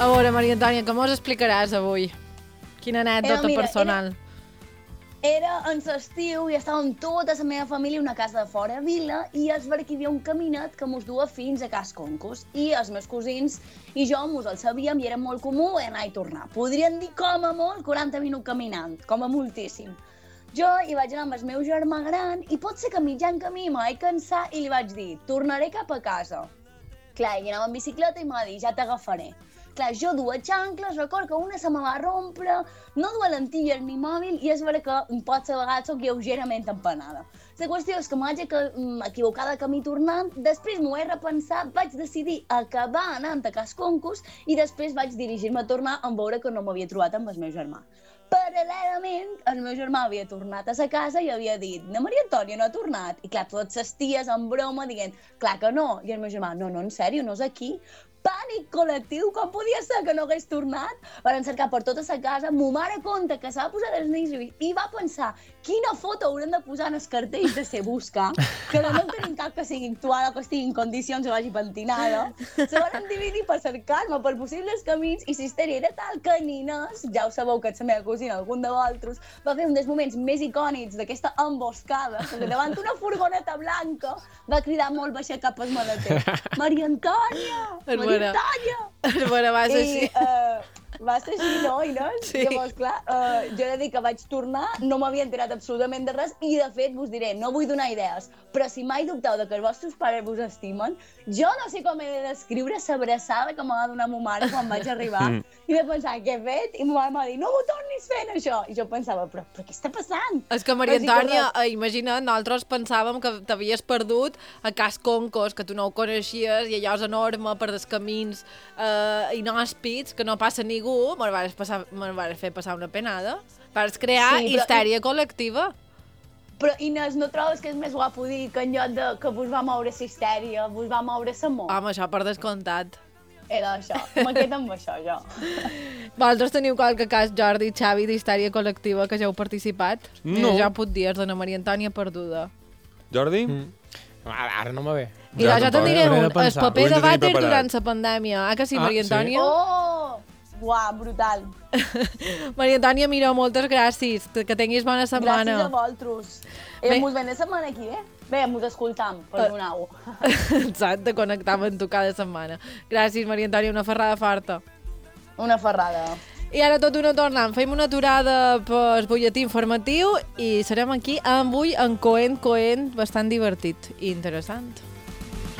A veure, Maria Antònia, com us explicaràs avui? Quina anècdota personal? Era en l'estiu i estàvem tota la meva família a una casa de fora a Vila i es veure que hi havia un caminet que mos duia fins a Cas Concos i els meus cosins i jo mos el sabíem i era molt comú anar i tornar. Podríem dir com a molt 40 minuts caminant, com a moltíssim. Jo hi vaig anar amb el meu germà gran i pot ser que mitjan camí me vaig cansar i li vaig dir, tornaré cap a casa. Clar, ell anava en bicicleta i m'ha dit, ja t'agafaré. Clar, jo duia xancles, record que una se me va rompre, no duia lentilles ni mòbil i és vera que potser a vegades soc lleugerament empanada. La qüestió és que m'ho vaig equivocar de camí tornant, després m'ho he repensat, vaig decidir acabar anant a Cas Concos i després vaig dirigir-me a tornar en veure que no m'havia trobat amb el meu germà. Paral·lelament, el meu germà havia tornat a sa casa i havia dit «Na Maria Antònia no ha tornat». I clar, totes les ties en broma dient «Clar que no». I el meu germà «No, en sèrio, no és aquí». Pànic col·lectiu, com podia ser que no hagués tornat? Van cercar per tota la casa, mo mare compte que s'ha posat els nins i va pensar quina foto haurem de posar en els cartells de ser busca, que no tenim cap que sigui actuada, que estigui en condicions o vagi pentinada. Se van dividir per cercar-me per possibles camins i la histèria era tal que Nines, ja ho sabeu que és la meva cosina, algun de vosaltres, va fer un dels moments més icònics d'aquesta emboscada, que davant una furgoneta blanca va cridar molt baixet cap al maleter. Maria Antònia! Maria Antònia! Bueno, va ser així. Va ser així, no, Inés? Sí. Llavors, clar, jo he de dir que vaig tornar, no m'havia enterat absolutament de res i, de fet, vos diré, no vull donar idees, però si mai dubteu de que els vostres pares vos estimen, jo no sé com he de descriure l'abraçada que m'ha de donar ma mare quan vaig arribar i vaig pensar, què he fet? I ma mare m'ha dit, no m'ho tornis fent, això! I jo pensava, però què està passant? És que, Maria Antònia, imagina't, nosaltres pensàvem que t'havies perdut a Cas Concos, que tu no ho coneixies i allò és enorme per dels camins inhòspits, que no passa ningú, me'n vas fer passar una penada. Vas crear histèria col·lectiva. Però, Inés, no trobes que és més guapo dir que en lloc de que vos va moure la histèria, vos va moure l'amor? Home, això per descomptat. Era això, me quedo amb això, jo. Vosaltres teniu qualque cas, Jordi i Xavi, d'histèria col·lectiva que ja heu participat? No. Ja puc dir, és d'una Maria Antònia perduda. Jordi? Ara no me ve. I ja te'n diré un, el paper de vàter preparat. durant la pandèmia. Ah, que sí, Maria Antònia? Sí? Oh! Uau, brutal. Maria Antònia, mira, moltes gràcies. Que tinguis bona setmana. Gràcies a vosaltres. Mos ven la setmana aquí, eh? Bé, mos escoltam, per donar-ho. Exacte, connectam amb tu cada setmana. Gràcies, Maria Antònia, una ferrada forta. Una ferrada. I ara tot una tornant. Fem una aturada pel butlletí informatiu i serem aquí avui en Coent, bastant divertit i interessant.